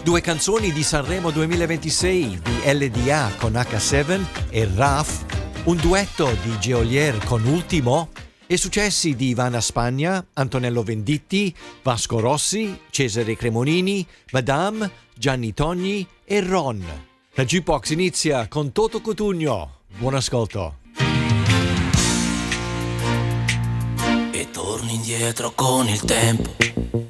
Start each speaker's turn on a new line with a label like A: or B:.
A: Due canzoni di Sanremo 2026 di LDA con H7 e Raf, un duetto di Geolier con Ultimo e successi di Ivana Spagna, Antonello Venditti, Vasco Rossi, Cesare Cremonini, Madame, Gianni Togni e Ron. La Jukebox inizia con Toto Cutugno. Buon ascolto.
B: E torni indietro con il tempo